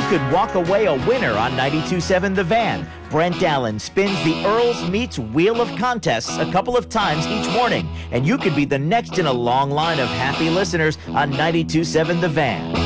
could walk away a winner on 92.7 The Van. Brent Allen spins the Earls Meets Wheel of Contests a couple of times each morning, and you could be the next in a long line of happy listeners on 92.7 The Van.